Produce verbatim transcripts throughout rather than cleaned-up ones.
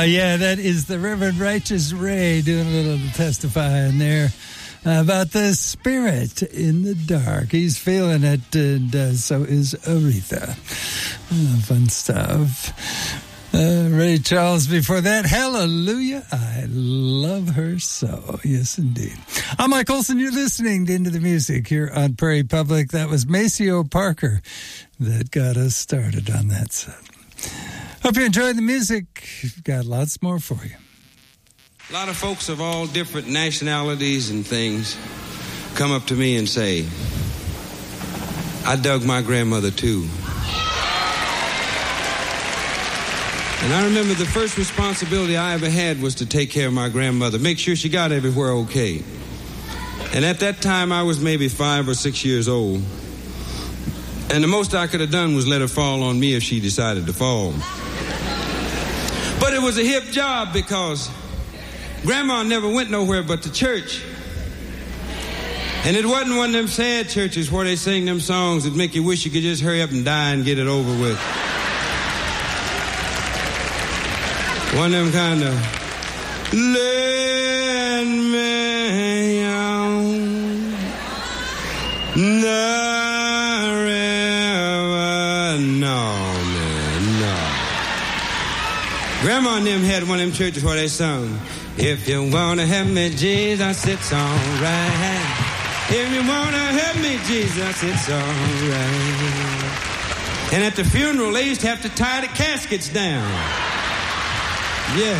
yeah, that is the Reverend Righteous Ray doing a little testifying there about the spirit in the dark. He's feeling it, and uh, so is Aretha. Oh, fun stuff. Uh, Ray Charles before that. Hallelujah. I love her so. Yes, indeed. I'm Mike Olson. You're listening to Into the Music here on Prairie Public. That was Maceo Parker that got us started on that set. Hope you enjoyed the music. We've got lots more for you. A lot of folks of all different nationalities and things come up to me and say, I dug my grandmother too. And I remember the first responsibility I ever had was to take care of my grandmother, make sure she got everywhere okay. And at that time, I was maybe five or six years old. And the most I could have done was let her fall on me if she decided to fall. But it was a hip job because Grandma never went nowhere but to church. And it wasn't one of them sad churches where they sing them songs that make you wish you could just hurry up and die and get it over with. One of them kind of, let me on the river. No, man, no. Grandma and them had one of them churches where they sung, if you want to help me, Jesus, it's all right. If you want to help me, Jesus, it's all right. And at the funeral, they used to have to tie the caskets down. Yeah.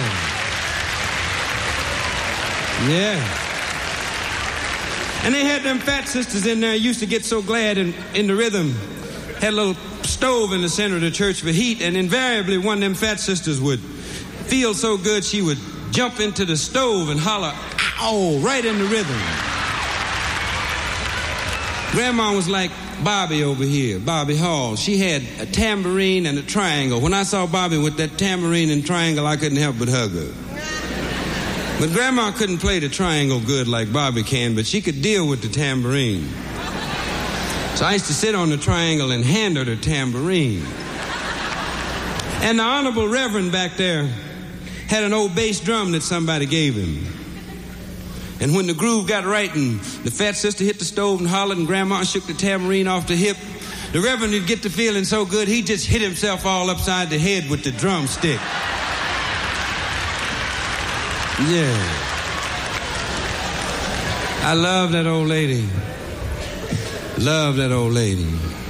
Yeah. And they had them fat sisters in there, used to get so glad in, in the rhythm. Had a little stove in the center of the church for heat, and invariably one of them fat sisters would feel so good she would jump into the stove and holler, ow, right in the rhythm. Grandma was like Bobby over here, Bobby Hall. She had a tambourine and a triangle. When I saw Bobby with that tambourine and triangle, I couldn't help but hug her. But Grandma couldn't play the triangle good like Bobby can, but she could deal with the tambourine. So I used to sit on the triangle and hand her the tambourine. And the Honorable Reverend back there had an old bass drum that somebody gave him. And when the groove got right and the fat sister hit the stove and hollered and Grandma shook the tambourine off the hip, the Reverend would get to feeling so good he just hit himself all upside the head with the drumstick. Yeah. I love that old lady. Love that old lady.